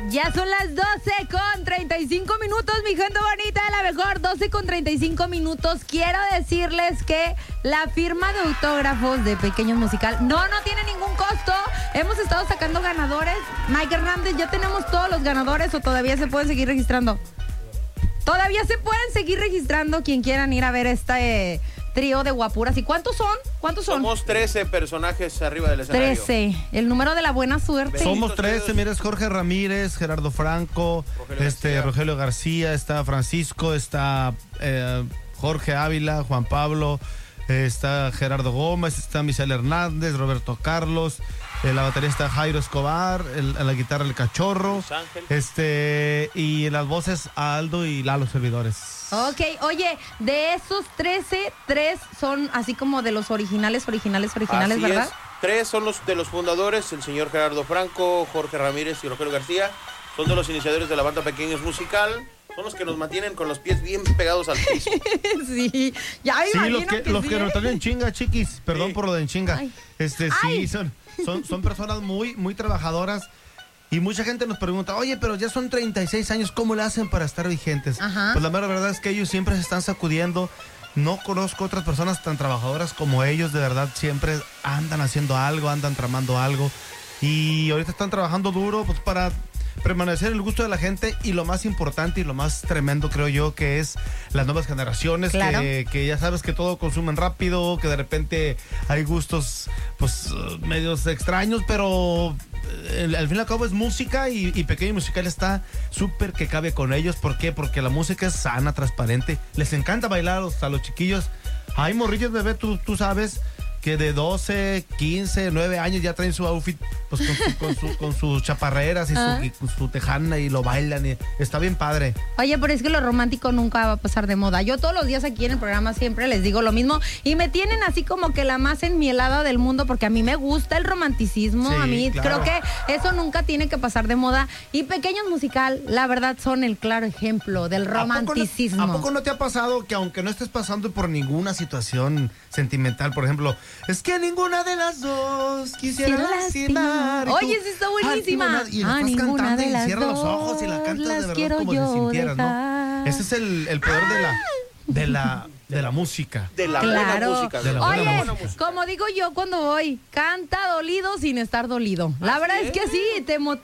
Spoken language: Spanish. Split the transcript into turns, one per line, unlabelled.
Ya son las 12:35, mi gente bonita de la mejor, 12:35. Quiero decirles que la firma de autógrafos de Pequeños Musical no tiene ningún costo. Hemos estado sacando ganadores. Mike Hernández, ¿ya tenemos todos los ganadores o todavía se pueden seguir registrando? Todavía se pueden seguir registrando quien quieran ir a ver este trío de guapuras. ¿Y cuántos son?
Somos 13 personajes arriba del escenario.
13, el número de la buena suerte.
Somos 13, mira, es Jorge Ramírez, Gerardo Franco, Rogelio García, está Francisco, está Jorge Ávila, Juan Pablo, está Gerardo Gómez, está Misael Hernández, Roberto Carlos, la batería está Jairo Escobar, la guitarra El Cachorro, y en las voces Aldo y Lalo Servidores.
Ok, oye, de esos 13, 3 son así como de los originales,
así
¿verdad?
Es. 3 son los de los fundadores, el señor Gerardo Franco, Jorge Ramírez y Rogelio García. Son de los iniciadores de la banda Pequeños Musical. Son los que nos mantienen con los pies bien pegados al piso.
Sí, ya me imagino
los que nos traen en chinga, chiquis. Perdón por lo de en chinga.
Ay.
Sí, son personas muy, muy trabajadoras. Y mucha gente nos pregunta, oye, pero ya son 36 años, ¿cómo le hacen para estar vigentes?
Ajá.
Pues la mera verdad es que ellos siempre se están sacudiendo. No conozco otras personas tan trabajadoras como ellos, de verdad, siempre andan haciendo algo, andan tramando algo. Y ahorita están trabajando duro pues, para permanecer en el gusto de la gente, y lo más importante y lo más tremendo creo yo que es las nuevas generaciones. Claro. que ya sabes que todo consumen rápido, que de repente hay gustos pues medios extraños, pero al fin y al cabo es música, y Pequeño Musical está súper que cabe con ellos. ¿Por qué? Porque la música es sana, transparente, les encanta bailar a los chiquillos. Hay morrillos, bebé, tú sabes que de 12, 15, 9 años ya traen su outfit pues con sus chaparreras y su tejana, y lo bailan, y está bien padre.
Oye, pero es que lo romántico nunca va a pasar de moda. Yo todos los días aquí en el programa siempre les digo lo mismo, y me tienen así como que la más enmielada del mundo, porque a mí me gusta el romanticismo. Sí, a mí claro. Creo que eso nunca tiene que pasar de moda, y Pequeños Musical, la verdad, son el claro ejemplo del romanticismo.
¿A poco no te ha pasado que aunque no estés pasando por ninguna situación sentimental, por ejemplo, es que ninguna de las dos quisiera lastimar?
Oye, sí está buenísima.
Y la estás cantando y cierras los ojos y la cantas de verdad como si sintieras, ¿no? Ese es el poder de la música.
De la buena música.
Oye, como digo yo cuando voy, canta dolido sin estar dolido. La verdad es que sí, te motiva.